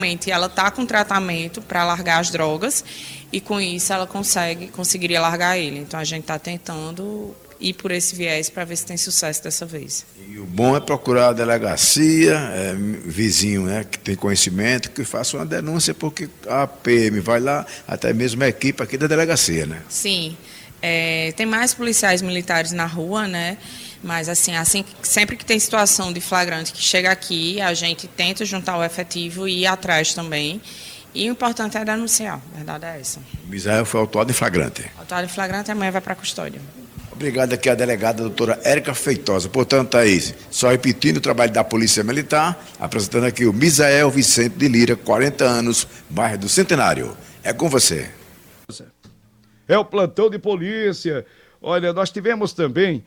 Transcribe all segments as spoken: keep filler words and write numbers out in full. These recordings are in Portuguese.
Ela está com tratamento para largar as drogas e com isso ela consegue, conseguiria largar ele. Então a gente está tentando ir por esse viés para ver se tem sucesso dessa vez. E o bom é procurar a delegacia, é, vizinho, né, que tem conhecimento, que faça uma denúncia, porque a P M vai lá, até mesmo a equipe aqui da delegacia, né? Sim, é, tem mais policiais militares na rua, né? Mas assim, assim, sempre que tem situação de flagrante que chega aqui, a gente tenta juntar o efetivo e ir atrás também. E o importante é denunciar, a verdade é essa. O Misael foi autuado em flagrante. Autuado em flagrante, amanhã vai para a custódia. Obrigado aqui a delegada a doutora Érica Feitosa. Portanto, Thaís, só repetindo o trabalho da Polícia Militar, apresentando aqui o Misael Vicente de Lira, quarenta anos, bairro do Centenário. É com você. É o plantão de polícia. Olha, nós tivemos também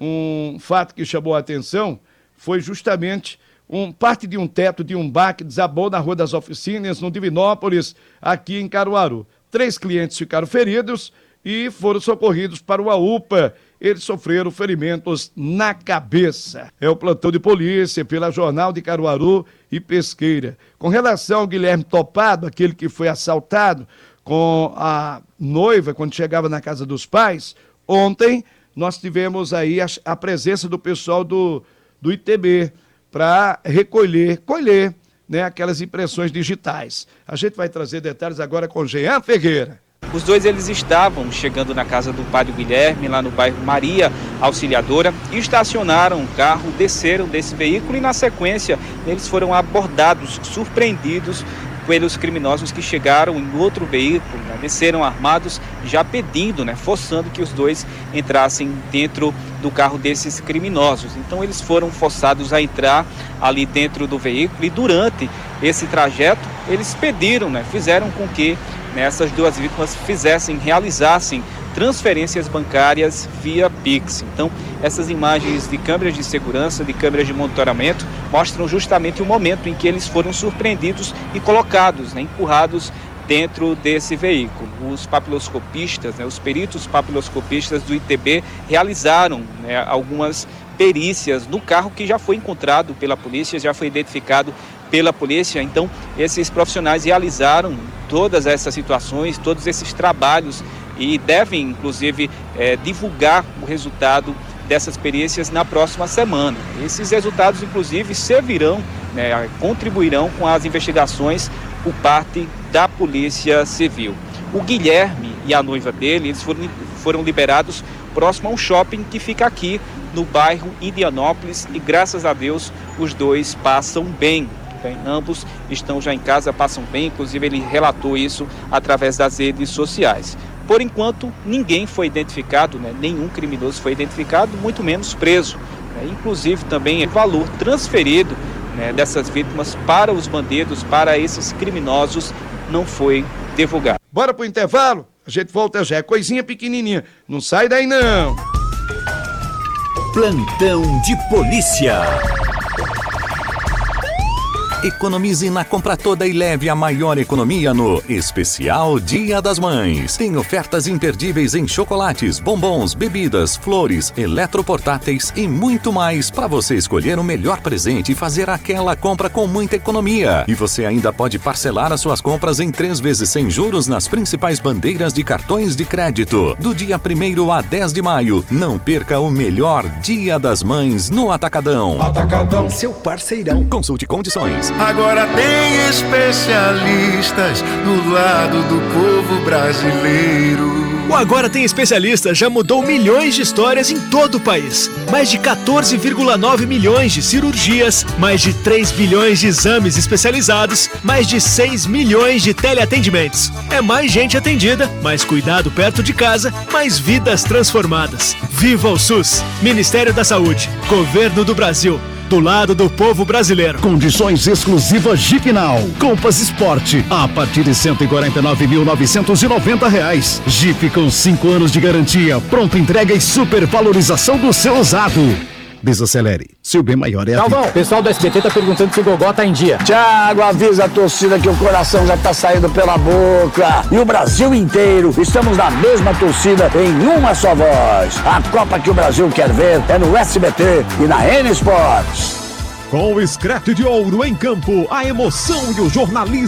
um fato que chamou a atenção, foi justamente um, parte de um teto de um bar que desabou na Rua das Oficinas, no Divinópolis, aqui em Caruaru. Três clientes ficaram feridos e foram socorridos para uma U P A. Eles sofreram ferimentos na cabeça. É o plantão de polícia pela Jornal de Caruaru e Pesqueira. Com relação ao Guilherme Topado, aquele que foi assaltado com a noiva quando chegava na casa dos pais, ontem nós tivemos aí a, a presença do pessoal do, do I T B para recolher, colher, né, aquelas impressões digitais. A gente vai trazer detalhes agora com Jean Ferreira. Os dois eles estavam chegando na casa do padre Guilherme, lá no bairro Maria Auxiliadora, e estacionaram o carro, desceram desse veículo e na sequência eles foram abordados, surpreendidos pelos criminosos que chegaram em outro veículo, né, desceram armados, já pedindo, né, forçando que os dois entrassem dentro do carro desses criminosos. Então eles foram forçados a entrar ali dentro do veículo e durante esse trajeto eles pediram, né, fizeram com que né, essas duas vítimas fizessem, realizassem transferências bancárias via Pix. Então, essas imagens de câmeras de segurança, de câmeras de monitoramento, mostram justamente o momento em que eles foram surpreendidos e colocados, né, empurrados dentro desse veículo. Os papiloscopistas, né, os peritos papiloscopistas do I T B realizaram, né, algumas perícias no carro que já foi encontrado pela polícia, já foi identificado pela polícia. Então, esses profissionais realizaram todas essas situações, todos esses trabalhos e devem, inclusive, é, divulgar o resultado dessas perícias na próxima semana. Esses resultados, inclusive, servirão, né, contribuirão com as investigações por parte da Polícia Civil. O Guilherme e a noiva dele, eles foram, foram liberados próximo a um shopping que fica aqui no bairro Indianópolis e, graças a Deus, os dois passam bem. Bem, ambos estão já em casa, passam bem, inclusive ele relatou isso através das redes sociais. Por enquanto, ninguém foi identificado, né? Nenhum criminoso foi identificado, muito menos preso. Né? Inclusive também o valor transferido, né, dessas vítimas para os bandidos, para esses criminosos, não foi divulgado. Bora pro intervalo? A gente volta já, é coisinha pequenininha, não sai daí não. Plantão de polícia. Economize na compra toda e leve a maior economia no Especial Dia das Mães. Tem ofertas imperdíveis em chocolates, bombons, bebidas, flores, eletroportáteis e muito mais para você escolher o melhor presente e fazer aquela compra com muita economia. E você ainda pode parcelar as suas compras em três vezes sem juros nas principais bandeiras de cartões de crédito. Do dia primeiro a dez de maio, não perca o melhor Dia das Mães no Atacadão. Atacadão, seu parceirão. Consulte condições. Agora tem especialistas do lado do povo brasileiro. O Agora Tem Especialistas já mudou milhões de histórias em todo o país. Mais de quatorze vírgula nove milhões de cirurgias, mais de três bilhões de exames especializados, mais de seis milhões de teleatendimentos. É mais gente atendida, mais cuidado perto de casa, mais vidas transformadas. Viva o SUS! Ministério da Saúde, Governo do Brasil. Do lado do povo brasileiro. Condições exclusivas Jeepnal. Compass Sport a partir de cento e quarenta e nove mil novecentos e noventa reais. Jeep com cinco anos de garantia, pronta entrega e supervalorização do seu usado. Desacelere, seu bem maior é a Calvão, o pessoal do S B T tá perguntando se o Gogó tá em dia. Thiago, avisa a torcida que o coração já tá saindo pela boca. E o Brasil inteiro, estamos na mesma torcida em uma só voz. A Copa que o Brasil quer ver é no S B T e na N Sports. Com o Screte de Ouro em campo, a emoção e o jornalismo